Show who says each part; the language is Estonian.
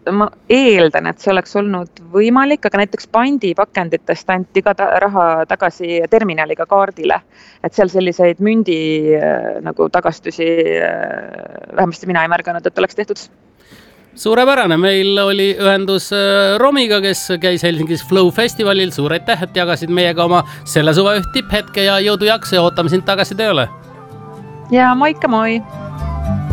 Speaker 1: ma eeldan, et see oleks olnud võimalik, aga näiteks pandipakenditest anti ka raha tagasi terminaliga kaardile. Et seal selliseid mündi nagu tagastusi vähemasti mina ei märganud, et oleks tehtud.
Speaker 2: Suurepärane, meil oli ühendus Romiga, kes käis Helsingis Flow festivalil. Suur aitäh, et jagasid meiega oma selle suve üht tipphetke ja jõudu jaksu ja ootame sind tagasi tööle.
Speaker 1: Ja moikka moi!